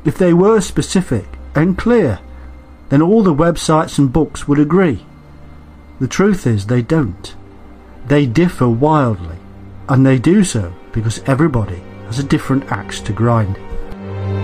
If they were specific and clear, then all the websites and books would agree. The truth is they don't. They differ wildly, and they do so because everybody has a different axe to grind.